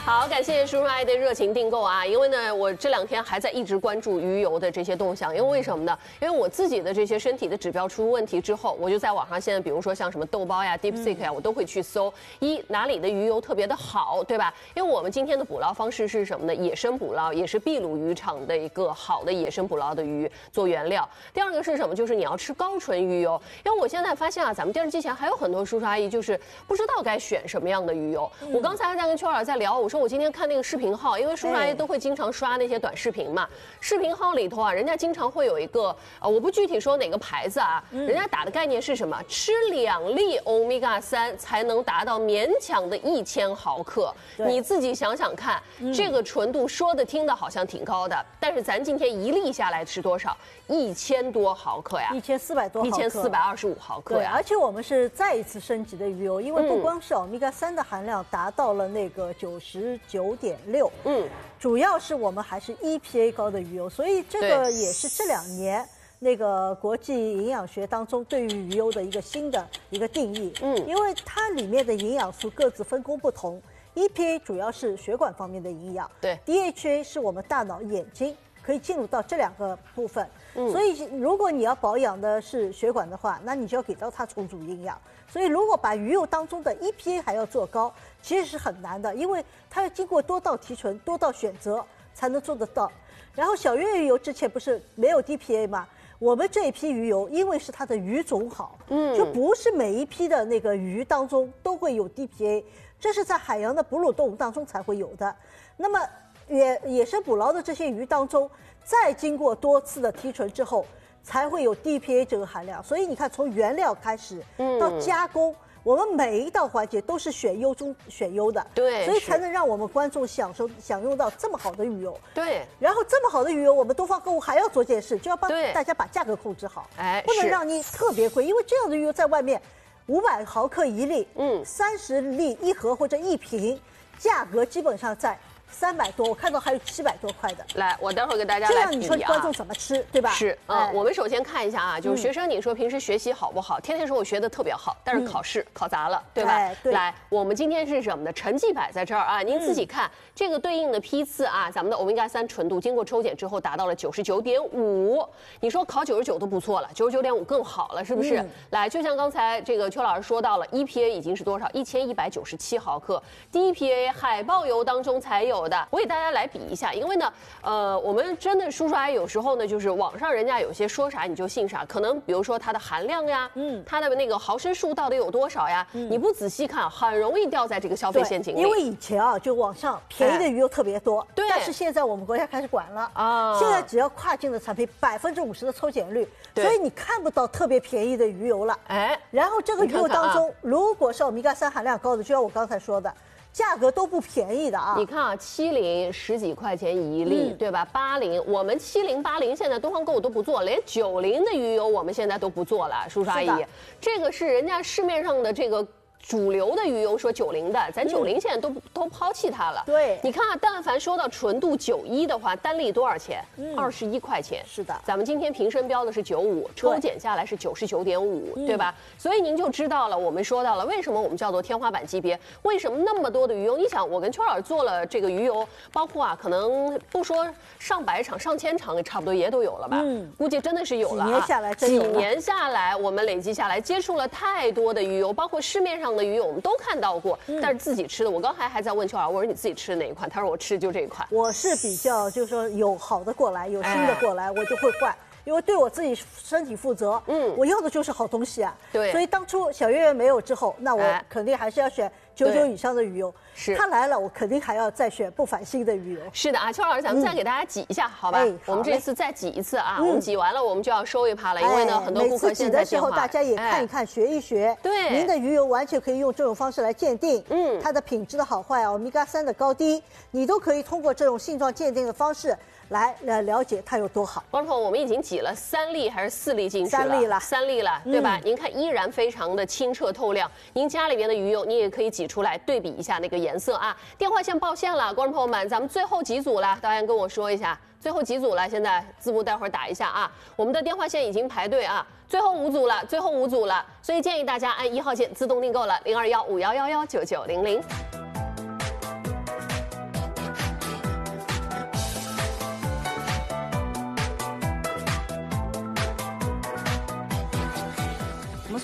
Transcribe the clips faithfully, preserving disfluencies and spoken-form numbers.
好，感谢叔叔阿姨的热情订购啊！因为呢，我这两天还在一直关注鱼油的这些动向，因为为什么呢？因为我自己的这些身体的指标出问题之后，我就在网上现在，比如说像什么豆包呀、DeepSeek 呀，我都会去搜一哪里的鱼油特别的好，对吧？因为我们今天的捕捞方式是什么呢？野生捕捞，也是秘鲁渔场的一个好的野生捕捞的鱼做原料。第二个是什么？就是你要吃高纯鱼油，因为我现在发现啊，咱们电视机前还有很多叔叔阿姨就是不知道该选什么样的鱼油。嗯、我刚才还在跟秋儿在聊，我说我今天看那个视频号，因为叔叔阿姨都会经常刷那些短视频嘛，视频号里头啊，人家经常会有一个呃，我不具体说哪个牌子啊，嗯、人家打的概念是什么？吃两粒欧米伽三才能达到勉强的一千毫克。你自己想想看，嗯、这个纯度说的听的好像挺高的，但是咱今天一粒下来吃多少？一千多毫克呀， 一千四百多毫克， 一千四百二十五毫克呀。 对，而且我们是再一次升级的鱼油，因为不光是欧米伽三的含量达到了那个九十九点六，嗯，主要是我们还是 E P A 高的鱼油，所以这个也是这两年那个国际营养学当中对于鱼油的一个新的一个定义，嗯，因为它里面的营养素各自分工不同 ，E P A 主要是血管方面的营养， 对 ，D H A 是我们大脑、眼睛可以进入到这两个部分。嗯、所以，如果你要保养的是血管的话，那你就要给到它充足营养。所以，如果把鱼油当中的 E P A 还要做高，其实是很难的，因为它要经过多道提纯、多道选择才能做得到。然后，小月鱼油之前不是没有 D P A 吗？我们这一批鱼油，因为是它的鱼种好，嗯，就不是每一批的那个鱼当中都会有 D P A， 这是在海洋的哺乳动物当中才会有的。那么，野野生捕捞的这些鱼当中，再经过多次的提纯之后，才会有 D P A 这个含量。所以你看，从原料开始到加工，嗯、我们每一道环节都是选优中选优的， 对， 所以才能让我们观众享受享用到这么好的鱼油。 对， 然后这么好的鱼油，我们东方购物还要做件事，就要帮大家把价格控制好，哎，不能让你特别贵，因为这样的鱼油在外面五百毫克一粒，嗯，三十粒一盒或者一瓶，价格基本上在三百多，我看到还有七百多块的。 来，我待会儿给大家来比啊。 这样你说观众怎么吃，对吧？ 是，嗯、呃，我们首先看一下啊，就是学生，你说平时学习好不好？天天说我学的特别好，但是考试、嗯、考砸了，对吧？ 哎、对。 来，我们今天是什么呢？成绩摆在这儿啊，您自己看、嗯、这个对应的批次啊，咱们的欧米伽三纯度经过抽检之后达到了九十九点五。你说考九十九都不错了，九十九点五更好了，是不是？嗯、来，就像刚才这个邱老师说到了 ，E P A 已经是多少？一千一百九十七毫克 ，D P A 海豹油当中才有的。我给大家来比一下，因为呢，呃，我们真的叔叔阿姨有时候呢，就是网上人家有些说啥你就信啥，可能比如说它的含量呀，嗯，它的那个毫升数到底有多少呀，嗯、你不仔细看，很容易掉在这个消费陷阱里。 因为以前啊，就网上便宜的鱼油特别多，哎、 对， 但是现在我们国家开始管了啊，现在只要跨境的产品百分之五十的抽检率，所以你看不到特别便宜的鱼油了。哎，然后这个鱼油当中，看看啊、如果是欧米伽三含量高的，就像我刚才说的。价格都不便宜的啊！ 你看啊，七零十几块钱一粒，嗯、对吧？八零，我们七零八零现在东方购物都不做，连九零的鱼油我们现在都不做了，叔叔阿姨，这个是人家市面上的这个。主流的鱼油说九零的，咱九零现在都、嗯、都抛弃它了。 对， 你看啊，但凡说到纯度九一的话，单粒多少钱？二十一块钱。 是的， 咱们今天瓶身标的是九五，抽检下来是九十九点五，对吧？所以您就知道了，我们说到了为什么我们叫做天花板级别，为什么那么多的鱼油？你想，我跟邱老师做了这个鱼油，包括啊，可能不说上百场、上千场，差不多也都有了吧？嗯，估计真的是有了、啊。 几年下来， 几年下来，我们累积下来，接触了太多的鱼油，包括市面上的鱼油我们都看到过，嗯、但是自己吃的，我刚才还在问邱老师，我说你自己吃的哪一款？他说我吃的就这一款。 我是比较就是说有好的过来，有新的过来，哎、我就会换。因为对我自己身体负责，嗯，我要的就是好东西啊， 对， 所以当初小月月没有之后，那我肯定还是要选九九以上的鱼油，是，它来了，我肯定还要再选不返新的鱼油。 是的啊，邱老师，咱们再给大家挤一下，嗯、好吧？哎、好，我们这次再挤一次啊，嗯、我们挤完了，我们就要收一趴了，因为呢，哎、很多顾客现在每次挤的时候，大家也看一看，哎、学一学， 对， 您的鱼油完全可以用这种方式来鉴定，嗯，它的品质的好坏，欧米伽三的高低，你都可以通过这种性状鉴定的方式。来来了解它有多好。 光头，我们已经挤了三粒还是四粒进去了？ 三粒了， 三粒了，对吧？嗯、您看依然非常的清澈透亮。您家里边的鱼油，你也可以挤出来对比一下那个颜色啊。电话线报线了，观众朋友们，咱们最后几组了，导演跟我说一下，最后几组了，现在字幕待会儿打一下啊。我们的电话线已经排队啊，最后五组了，最后五组了，所以建议大家按一号线自动订购了，零二幺五幺幺幺九九零零。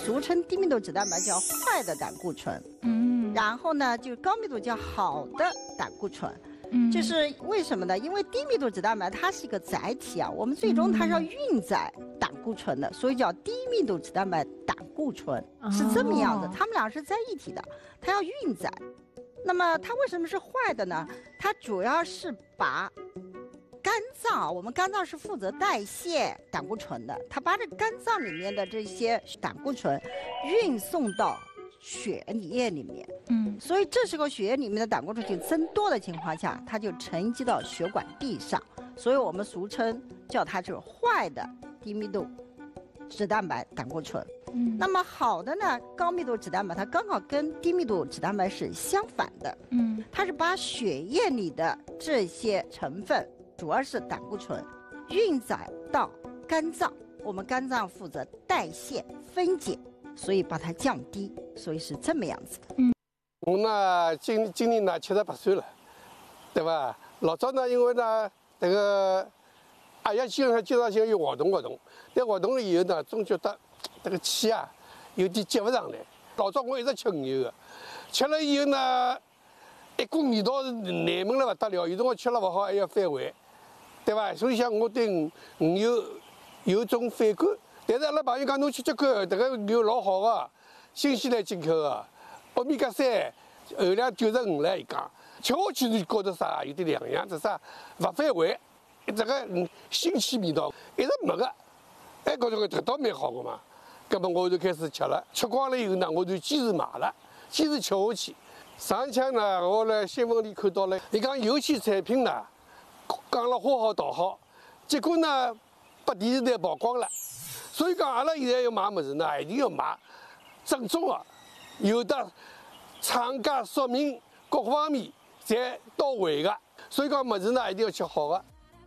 俗称低密度脂蛋白叫坏的胆固醇，嗯，然后呢，就是高密度叫好的胆固醇。嗯，这是为什么呢？因为低密度脂蛋白它是一个载体啊，我们最终它是要运载胆固醇的，所以叫低密度脂蛋白胆固醇，是这么样的，它们俩是在一体的，它要运载。那么它为什么是坏的呢？它主要是把肝脏，我们肝脏是负责代谢胆固醇的，它把这肝脏里面的这些胆固醇运送到血液里面，嗯，所以这时候血液里面的胆固醇就增多的情况下，它就沉积到血管壁上，所以我们俗称叫它是坏的低密度脂蛋白胆固醇。嗯，那么好的呢，高密度脂蛋白它刚好跟低密度脂蛋白是相反的，嗯，它是把血液里的这些成分，主要是胆固醇，运载到肝脏，我们肝脏负责代谢分解。所以把它降低，所以是这么样子的。嗯， 我呢今今年呢七十八岁了，对吧？老早呢，因为呢这个阿爷经常经常性要活动活动，但活动了以后呢，总觉得这个气啊有点接不上来。老早我一直吃鱼油的，吃了以后呢，一股味道是难闻了不得了，有辰光吃了不好还要反胃，对吧？所以讲我对鱼鱼油有种反感。但是阿拉朋友讲，侬去吃看，这个牛老好个，新西兰进口个，欧米伽三含量九十五了，伊讲，吃下去就觉得啥，有点两样，这啥不反胃，这个嗯新鲜味道一直没个，哎，觉着个这倒蛮好个嘛，葛么我就开始吃了，吃光了以后呢，我就坚持买了，坚持吃下去。上一枪呢，我来新闻里看到了，伊讲有些产品呢，讲了花好道好，结果呢，被电视台曝光了。所以讲，阿拉现在要买物事呢，一定要买正宗的，有的厂家说明各方面侪到位的。所以讲，物事呢一定要吃好的。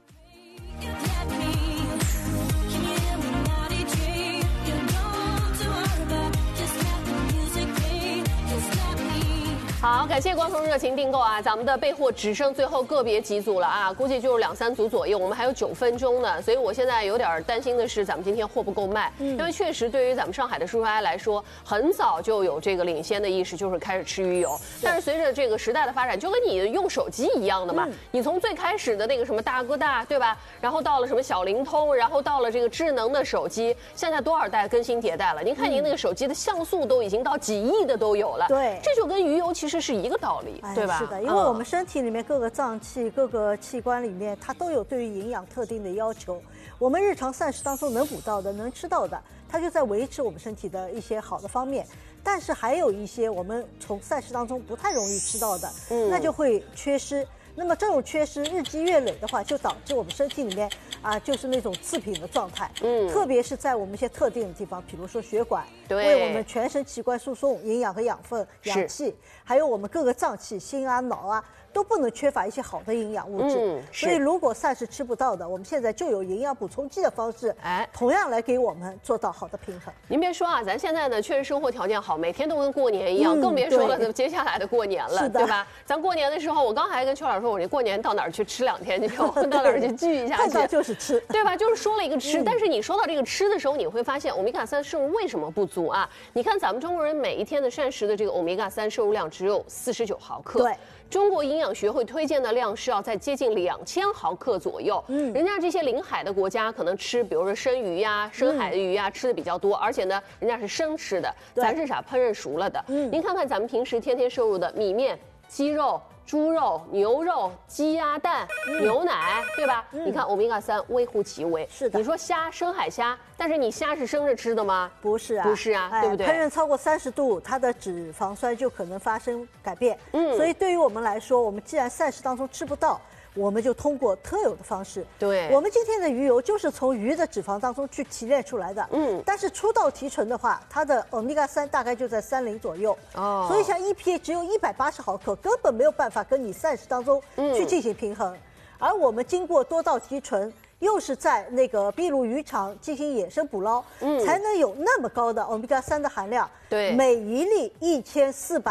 好，感谢光头热情订购啊！咱们的备货只剩最后个别几组了啊，估计就是两三组左右，我们还有九分钟呢，所以我现在有点担心的是，咱们今天货不够卖，嗯、因为确实对于咱们上海的叔叔阿姨来说，很早就有这个领先的意识，就是开始吃鱼油。但是随着这个时代的发展，就跟你用手机一样的嘛，嗯、你从最开始的那个什么大哥大，对吧？然后到了什么小灵通，然后到了这个智能的手机，现在多少代更新迭代了？您看您那个手机的像素都已经到几亿的都有了， 对， 这就跟鱼油其实是一个道理， 哎、 对吧？ 是的，因为我们身体里面各个脏器、各个器官里面，它都有对于营养特定的要求。我们日常膳食当中能补到的、能吃到的，它就在维持我们身体的一些好的方面。但是还有一些我们从膳食当中不太容易吃到的，嗯，那就会缺失。那么这种缺失日积月累的话，就导致我们身体里面啊，就是那种次品的状态。嗯，特别是在我们一些特定的地方，比如说血管，为我们全身器官输送营养和养分、氧气，还有我们各个脏器，心啊、脑啊，都不能缺乏一些好的营养物质。嗯，所以如果膳食吃不到的，我们现在就有营养补充剂的方式，哎，同样来给我们做到好的平衡。 您别说啊，咱现在呢确实生活条件好，每天都跟过年一样，嗯、更别说了接下来的过年了，对吧？咱过年的时候，我刚还跟邱老师说，我这过年到哪儿去吃两天去，到哪儿去聚一下去， 看到就是吃， 对吧？就是说了一个吃，嗯、但是你说到这个吃的时候，你会发现欧米伽三摄入为什么不足啊？你看咱们中国人每一天的膳食的这个欧米伽三摄入量只有四十九毫克， 对。 中国营养学会推荐的量是要在接近两千毫克左右。嗯，人家这些临海的国家可能吃，比如说生鱼呀、深海的鱼呀，吃的比较多，而且呢，人家是生吃的，咱是啥烹饪熟了的。嗯，您看看咱们平时天天摄入的米面、鸡肉、猪肉、牛肉、鸡鸭蛋、嗯、牛奶，对吧？嗯、你看欧米伽三微乎其微。 是的。 你说虾，深海虾，但是你虾是生着吃的吗？ 不是啊， 不是啊，哎、对不对？ 烹饪超过三十度，它的脂肪酸就可能发生改变。嗯，所以对于我们来说，我们既然膳食当中吃不到，我们就通过特有的方式。 对， 我们今天的鱼油就是从鱼的脂肪当中去提炼出来的。嗯，但是初到提纯的话，它的欧米伽三大概就在三零左右。哦，所以像 E P A 只有一百八十毫克，根本没有办法跟你膳食当中去进行平衡。嗯、而我们经过多道提纯，又是在那个秘鲁渔场进行野生捕捞，嗯，才能有那么高的欧米伽三的含量。 对， 每一粒一千四百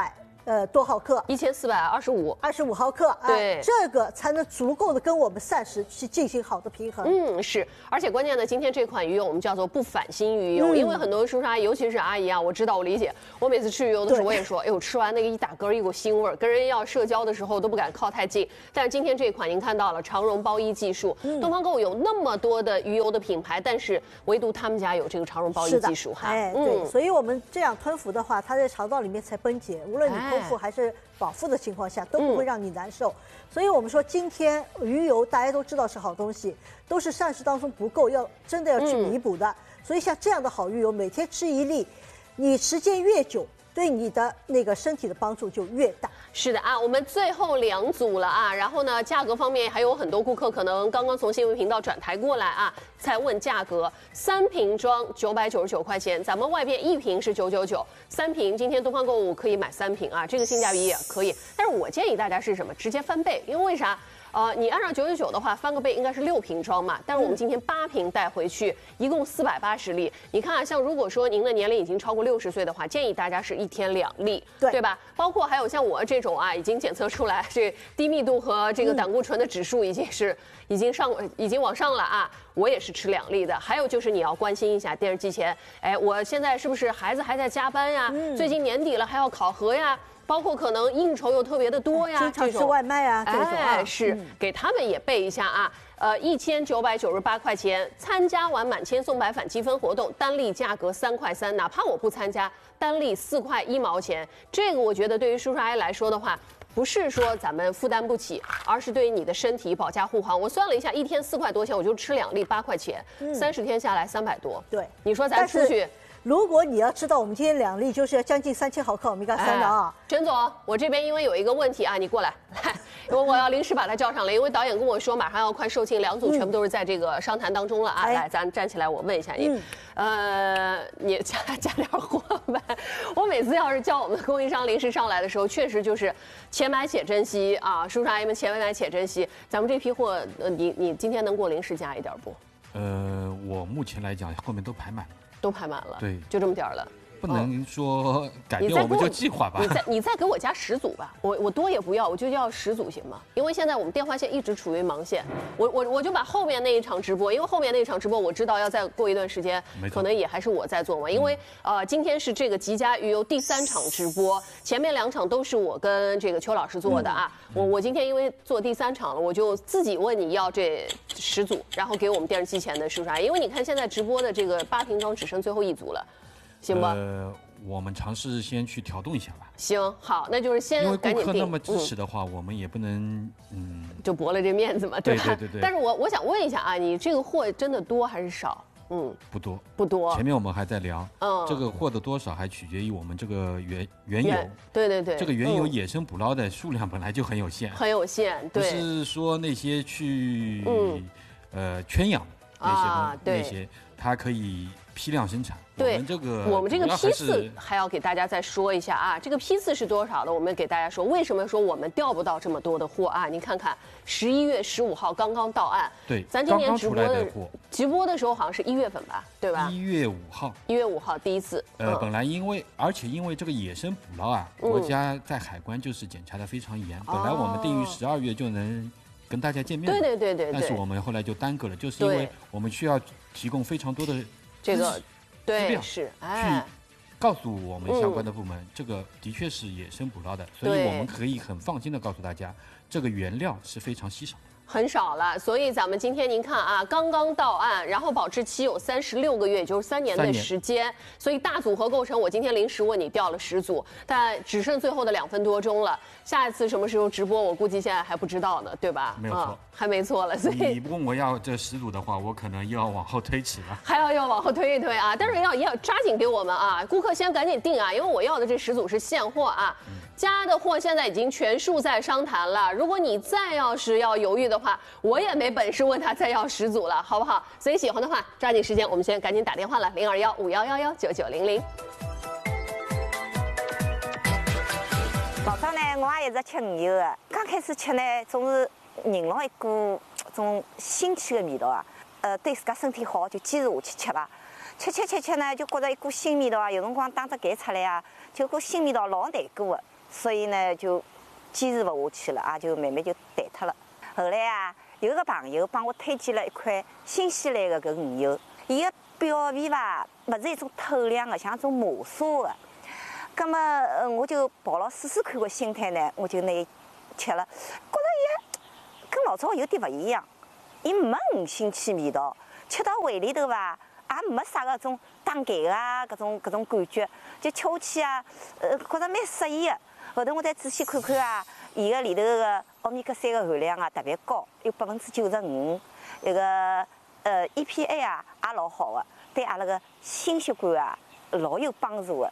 呃多毫克， 一千四百二十五， 二十五毫克， 对， 这个才能足够的跟我们膳食去进行好的平衡。 嗯，是，而且关键呢，今天这款鱼油我们叫做不反心鱼油，嗯、因为很多叔叔阿姨，尤其是阿姨啊，我知道我理解，我每次吃鱼油的时候，我也说，哎呦，吃完那个一打嗝一股腥味儿，跟人要社交的时候都不敢靠太近。但是今天这款您看到了长绒包衣技术，嗯、东方购物有那么多的鱼油的品牌，但是唯独他们家有这个长绒包衣技术哈。 哎，对，嗯、所以我们这样吞服的话，它在肠道里面才分解，无论你空腹还是饱腹的情况下，都不会让你难受。嗯、所以我们说今天鱼油大家都知道是好东西，都是膳食当中不够，要真的要去弥补的。嗯、所以像这样的好鱼油，每天吃一粒，你时间越久，对你的那个身体的帮助就越大。 是的啊，我们最后两组了啊，然后呢，价格方面还有很多顾客可能刚刚从新闻频道转台过来啊，才问价格，三瓶装九百九十九块钱，咱们外边一瓶是九九九，三瓶今天东方购物可以买三瓶啊，这个性价比也可以。但是我建议大家是什么？直接翻倍，因为为啥？呃，你按照九九九的话，翻个倍应该是六瓶装嘛，但是我们今天八瓶带回去，一共四百八十粒。你看啊，像如果说您的年龄已经超过六十岁的话，建议大家是一天两粒，对对吧？包括还有像我这种啊，已经检测出来这低密度和这个胆固醇的指数已经是、嗯、已经上已经往上了啊，我也是吃两粒的。还有就是你要关心一下电视机前，哎，我现在是不是孩子还在加班呀？嗯、最近年底了还要考核呀？包括可能应酬又特别的多呀， 经常吃外卖啊，这种啊， 哎、是、嗯、给他们也备一下啊。呃，一千九百九十八块钱，参加完满千送百返积分活动，单粒价格三块三，哪怕我不参加，单粒四块一毛钱。这个我觉得对于叔叔阿姨来说的话，不是说咱们负担不起，而是对于你的身体保驾护航。我算了一下，一天四块多钱，我就吃两粒八块钱，三十、嗯、天下来三百多。 对， 你说咱出去。 如果你要知道，我们今天两粒就是要将近三千毫克欧米伽三的啊。 陈总，我这边因为有一个问题啊，你过来，来，因为我要临时把它叫上来，因为导演跟我说马上要快售罄，两组全部都是在这个商谈当中了啊。嗯、来，咱站起来，我问一下你，嗯、呃，你加加点货呗。我每次要是叫我们的供应商临时上来的时候，确实就是且买且珍惜啊，叔叔阿姨们且买且珍惜。咱们这批货，呃，你你今天能给我临时加一点不？ 呃，我目前来讲，后面都排满了。 都排满了， 对， 就这么点儿了， 不能说改变我们就计划吧。 你再你再给我加十组吧，我我多也不要，我就要十组行吗？因为现在我们电话线一直处于忙线，我我我就把后面那一场直播，因为后面那一场直播我知道要再过一段时间，可能也还是我在做嘛。因为呃今天是这个极佳鱼油第三场直播，前面两场都是我跟这个邱老师做的啊。嗯、我我今天因为做第三场了，我就自己问你要这十组，然后给我们电视机前的叔叔阿姨，因为你看现在直播的这个八瓶装只剩最后一组了。行吧， 呃，我们尝试先去调动一下吧。 行，好，那就是先因为赶紧定。 顾客那么支持的话，嗯、我们也不能，嗯， 就驳了这面子嘛，对吧？ 对对对对。 但是我我想问一下啊，你这个货真的多还是少？嗯， 不多， 不多。 前面我们还在聊，嗯，这个货的多少还取决于我们这个原原油。 对对对。 这个原油野生捕捞的数量本来就很有限， 很有限，对。 不是说那些去，嗯、呃，圈养那些、啊、那些，它可以批量生产。 对， 我们这个我们这个批次还要给大家再说一下啊，这个批次是多少的？我们给大家说，为什么说我们调不到这么多的货啊？你看看，十一月十五号刚刚到岸， 对， 咱今年直播的直播的时候好像是一月份吧，对吧？ 一月五号， 一月五号第一次。 呃，嗯、本来因为而且因为这个野生捕捞啊，国家在海关就是检查的非常严，嗯、本来我们定于十二月就能跟大家见面， 对对对对对， 但是我们后来就耽搁了，就是因为我们需要提供非常多的这个。对， 是，哎，去告诉我们相关的部门，嗯、这个的确是野生捕捞的，所以我们可以很放心的告诉大家，这个原料是非常稀少的。 很少了，所以咱们今天您看啊，刚刚到岸，然后保质期有三十六个月，也就是三年的时间，所以大组合构成。我今天临时问你调了十组，但只剩最后的两分多钟了。下一次什么时候直播，我估计现在还不知道呢，对吧？ 没有错， 嗯、还没错了。所以你问我要这十组的话，我可能又要往后推迟了， 还要要往后推一推啊！但是要要抓紧给我们啊，顾客先赶紧订啊，因为我要的这十组是现货啊。嗯加的货现在已经全数在商谈了，如果你再要是要犹豫的话，我也没本事问他再要十组了，好不好？所以喜欢的话，抓紧时间，我们先赶紧打电话了，零二幺五幺幺幺九九零零。 老早呢，我也一直吃鱼油的，刚开始吃呢，总是闻到一股种腥气的味道啊，呃，对自家身体好，就坚持下去吃吧。吃吃吃吃呢，就觉着一股腥味道啊，有辰光打只嗝出来啊，就股腥味道老难过的。 所以呢就坚持不下去了，也就慢慢就淡脱了。后来啊，有个朋友帮我推荐了一块新西兰的搿鱼油，伊个表皮吧，勿是一种透亮的，像一种磨砂的。葛么，呃，我就抱牢试试看个心态呢，我就拿伊吃了，觉着伊跟老早有点勿一样，伊没鱼腥气味道，吃到胃里头吧，也没啥个种打嗝啊，搿种搿种感觉，就吃下去啊，呃，觉着蛮适意的。后头我再仔细看看啊，伊个里头个欧米伽三个含量啊特别高，有百分之九十五，那个呃 E P A 啊也老好的，对阿拉个心血管啊老有帮助的。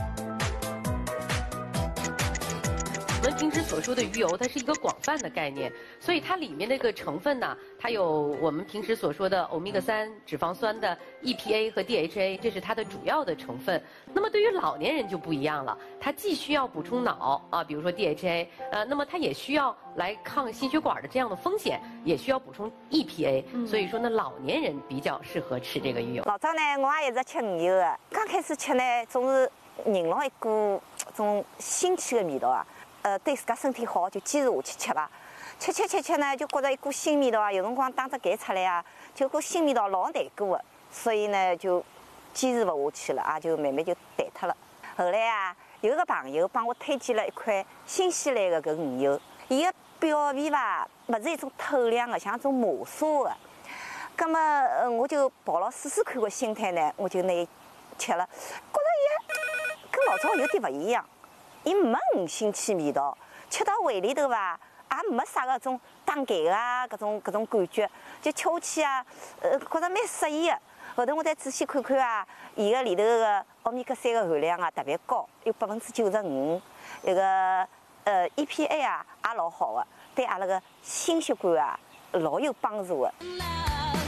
我们平时所说的鱼油，它是一个广泛的概念，所以它里面的一个成分呢，它有我们平时所说的欧米伽三脂肪酸的 E P A 和 D H A， 这是它的主要的成分。那么对于老年人就不一样了，它既需要补充脑啊，比如说 D H A， 呃，那么它也需要来抗心血管的这样的风险，也需要补充 E P A，、嗯、所以说呢，老年人比较适合吃这个鱼油。 老早呢，我也一直吃鱼油的，刚开始吃呢，总是闻牢一股种腥气的味道啊。呃，对自家身体好，就坚持下去吃吧。吃吃吃吃呢，就觉着一股腥味道啊，有辰光打只嗝出来啊，就股腥味道老难过的，所以呢就坚持不下去了，也就慢慢就淡脱了。后来啊，有个朋友帮我推荐了一块新西兰的搿鱼油，伊个表皮吧，勿是一种透亮的，像一种磨砂的。葛么，呃，我就抱牢试试看个心态呢，我就拿伊吃了，觉着伊跟老早有点勿一样。伊没鱼腥气味道，吃到胃里头吧，也没啥个种打嗝啊，搿种搿种感觉，就吃下去啊，呃，觉着蛮适意的。后头我再仔细看看啊，伊个里头个欧米伽三个含量啊特别高，有百分之九十五，那个呃 E P A 啊也老好的，对阿拉个心血管啊老有帮助的。